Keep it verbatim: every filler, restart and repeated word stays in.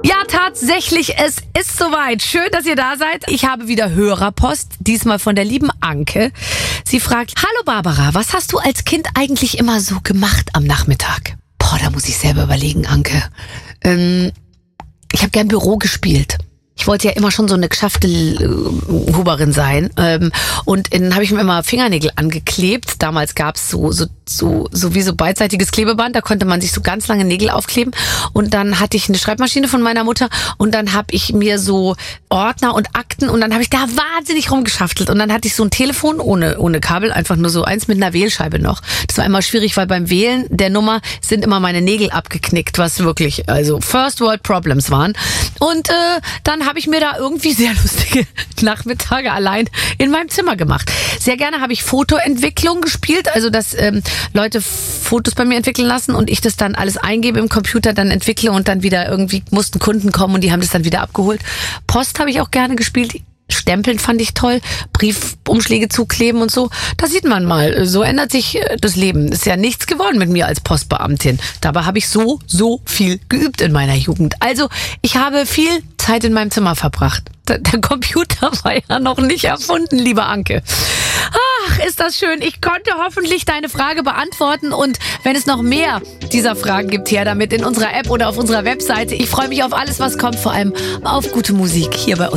Ja, tatsächlich, es ist soweit. Schön, dass ihr da seid. Ich habe wieder Hörerpost, diesmal von der lieben Anke. Sie fragt, hallo Barbara, was hast du als Kind eigentlich immer so gemacht am Nachmittag? Boah, da muss ich selber überlegen, Anke. Ähm, ich habe gern Büro gespielt. Ich wollte ja immer schon so eine geschaffte Huberin sein. Ähm, und dann habe ich mir immer Fingernägel angeklebt. Damals gab's so, so, so, so wie so beidseitiges Klebeband. Da konnte man sich so ganz lange Nägel aufkleben. Und dann hatte ich eine Schreibmaschine von meiner Mutter. Und dann habe ich mir so Ordner und Akten. Und dann habe ich da wahnsinnig rumgeschaftelt. Und dann hatte ich so ein Telefon ohne, ohne Kabel. Einfach nur so eins mit einer Wählscheibe noch. Das war immer schwierig, weil beim Wählen der Nummer sind immer meine Nägel abgeknickt. Was wirklich, also First World Problems waren. Und äh, dann habe ich mir da irgendwie sehr lustige Nachmittage allein in meinem Zimmer gemacht. Sehr gerne habe ich Fotoentwicklung gespielt, also dass ähm, Leute Fotos bei mir entwickeln lassen und ich das dann alles eingebe im Computer, dann entwickle und dann wieder irgendwie mussten Kunden kommen und die haben das dann wieder abgeholt. Post habe ich auch gerne gespielt. Stempeln fand ich toll, Briefumschläge zukleben und so. Da sieht man mal, so ändert sich das Leben. Ist ja nichts geworden mit mir als Postbeamtin. Dabei habe ich so, so viel geübt in meiner Jugend. Also ich habe viel Zeit in meinem Zimmer verbracht. Der Computer war ja noch nicht erfunden, liebe Anke. Ach, ist das schön. Ich konnte hoffentlich deine Frage beantworten. Und wenn es noch mehr dieser Fragen gibt, her damit in unserer App oder auf unserer Webseite. Ich freue mich auf alles, was kommt, vor allem auf gute Musik hier bei uns.